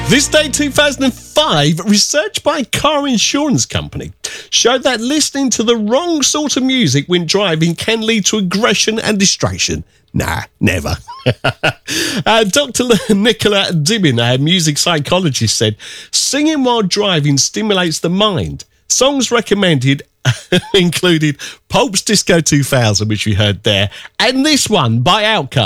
This day 2005, research by a car insurance company showed that listening to the wrong sort of music when driving can lead to aggression and distraction. Nah, never. Dr. Nicola Dibin, a music psychologist, said, singing while driving stimulates the mind. Songs recommended included Pulp's Disco 2000, which we heard there, and this one by Outkast.